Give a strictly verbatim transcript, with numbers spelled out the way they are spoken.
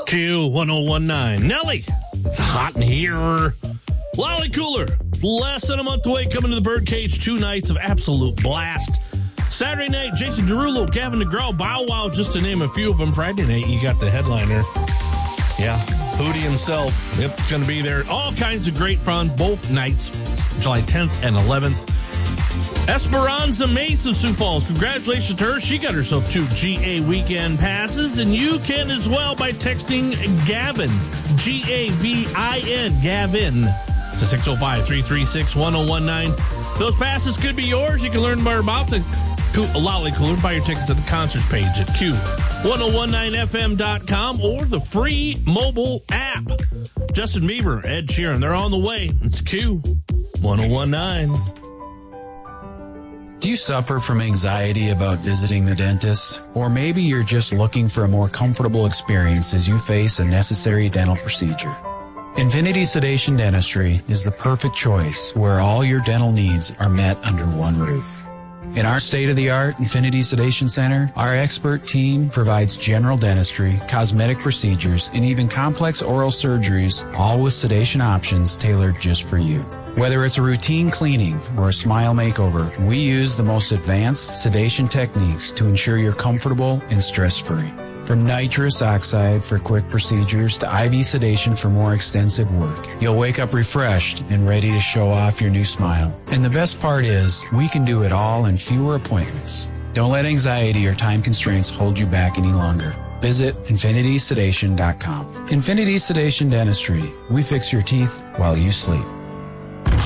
Q one oh one nine. Nelly, it's hot in here. Lolly Cooler, less than a month away, coming to the Birdcage. Two nights of absolute blast. Saturday night, Jason Derulo, Gavin DeGraw, Bow Wow, just to name a few of them. Friday night, you got the headliner. Yeah, Hootie himself. Yep, it's going to be there. All kinds of great fun, both nights, July tenth and eleventh. Esperanza Mace of Sioux Falls. Congratulations to her. She got herself two G A weekend passes, and you can as well by texting Gavin, G A V I N, Gavin, to six oh five, three three six, one oh one nine. Those passes could be yours. You can learn more about the Lolly Cooler. Buy your tickets at the concerts page at Q ten nineteen F M dot com or the free mobile app. Justin Bieber, Ed Sheeran, they're on the way. It's Q ten nineteen. Do you suffer from anxiety about visiting the dentist? Or maybe you're just looking for a more comfortable experience as you face a necessary dental procedure. Infinity Sedation Dentistry is the perfect choice where all your dental needs are met under one roof. In our state-of-the-art Infinity Sedation Center, our expert team provides general dentistry, cosmetic procedures, and even complex oral surgeries, all with sedation options tailored just for you. Whether it's a routine cleaning or a smile makeover, we use the most advanced sedation techniques to ensure you're comfortable and stress-free. From nitrous oxide for quick procedures to I V sedation for more extensive work, you'll wake up refreshed and ready to show off your new smile. And the best part is, we can do it all in fewer appointments. Don't let anxiety or time constraints hold you back any longer. Visit infinity sedation dot com. Infinity Sedation Dentistry. We fix your teeth while you sleep.